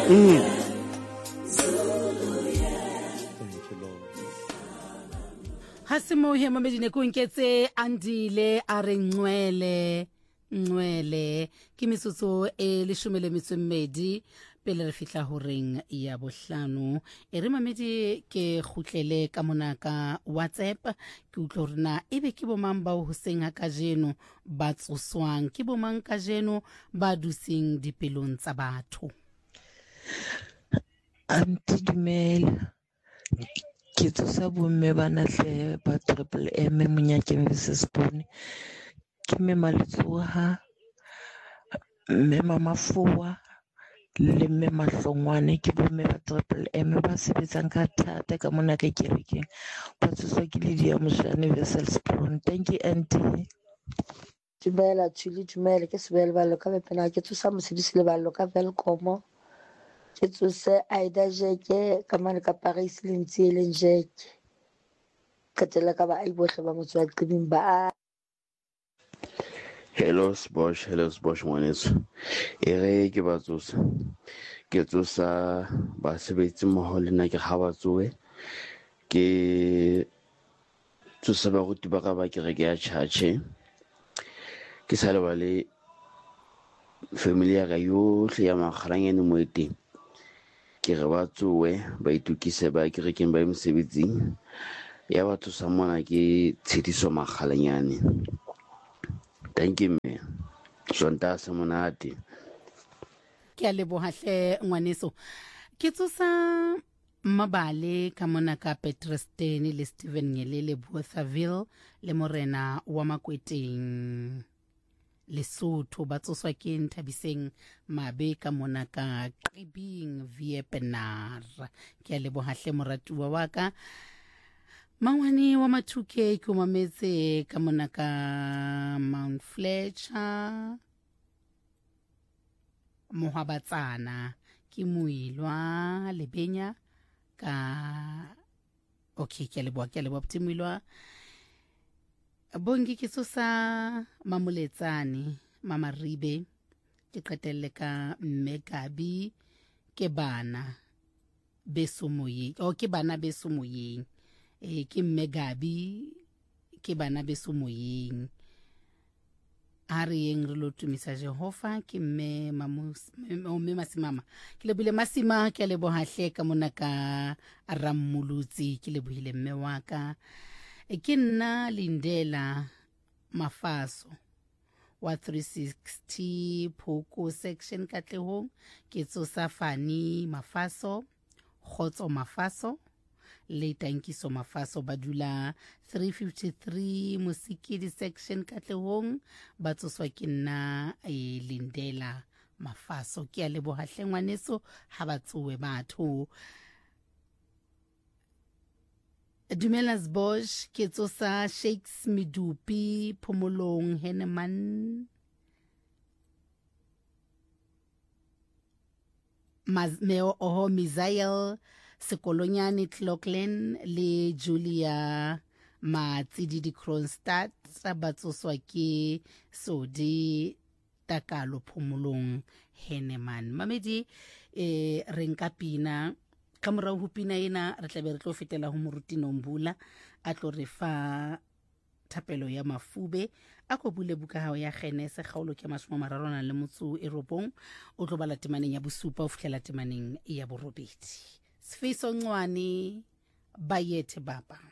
Hasimo he mamedine ko nketse andile a re ncwele ke metsotso e 12 pele re fitla ho reng ya bohlano e re mamedi ke khutlele ka monaka WhatsApp ke utlo rena ebe ke bomang ba ho senga ka jeno ba tsoswang ke bomang ka jeno ba dusing dipelong tsa batho. Anti dumela ke tsosa bomme bana hle ba Triple M Monyakeng Mrs Bone ke me Maletsoha me Mama Fowa le me Mahlongwane ke bomme ba Triple M ba sebetsang ka thata ka mona ka kerekeng ba tsoswa ke Lydia Moshane Wessels Bone. Thank you auntie. Dumela Tshuli, dumela ke sebele ba loka bepena ke tsosa Mosedisi le ba loka Velkomo ke tsose Aida Jeke ka mane ka Paris le ntse le Jeke ka tela ka ba ai bohle ba motswa qibing ba. Hello Bosch ngwaneso ere ke batsosa ke tsosa ba sebetsi mmoho le nna ke ga batsoe ke tsosa ba ruti ba ka ba kereke ya church ke sa le ba le family ya ka yohle ya makgalanyane mo eteng ke re ba tsoe ba itukise ba kerekeng ba mosebetsing ya batho sa mona ke tshediso makgalanyane. Thank you me sonta se monate Ke a leboha hle ngwaneso ke tsosa mabale ka mona ka Petrestene le Steven Nyelele Bothaville le morena wa Makweteng Lesotho ba tsoswa ke Nthabiseng Mabe ka mona ka Qibing Viepenar. Ke a leboha hle moratuwa wa ka Mangwane wa Mathuke ke mametse ka mona ka Mount Fletcher Mohabatsana ke Muilwa Lebenya ka okay ke a leboha Muilwa bongi ke tsosa Mamoletsane Mama Ribe ke qetelle ka Megabi ke bana besomoyeng ke bana besomoyeng ke Megabi ke bana besomoyeng a re yeng re lo tumisa Jehova ke mme Masimama ke lebile Masima ke a leboha hle ka mona ka Rammolutsi ke lebohile mme wa ka ke nna Lindela Mafaso wa 360 Phoko section Katlehong ke tsosa Fani Mafaso Khotso Mafaso le Tankiso Mafaso badula 353 Musikidi section Katlehong ba tsoswa ke nna Lindela Mafaso ke a leboha hle ngwaneso ha ba tsowe batho. Dumela Bosch ke tsosa Shakes Midupi Phomolong Henneman Meo Oho Mizael Sekolonyane Clocklen le Julia Matsidi di Kronstadt ba tsoswa ke Sodi Takalo Phomolong Henneman. Mamedi re nka pina ka morao ho pina ena re tla be re tlo fetela ho moruti Nombula a tlo re fa thapelo ya Mafube a ko bule buka hao ya Genese kgaolo ke 39 o tlo bala temaneng ya bosupa o fihlela temaneng ya borobedi. Sfiso Ncwane Bayethe Baba.